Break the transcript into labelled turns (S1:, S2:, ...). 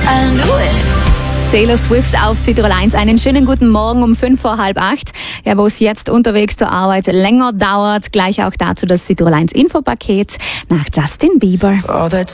S1: I knew it.
S2: Taylor Swift auf Südtirol 1. Einen schönen guten Morgen um 7:45. Ja, wo es jetzt unterwegs zur Arbeit länger dauert. Gleich auch dazu das Südtirol 1 Infopaket nach Justin Bieber.
S1: All that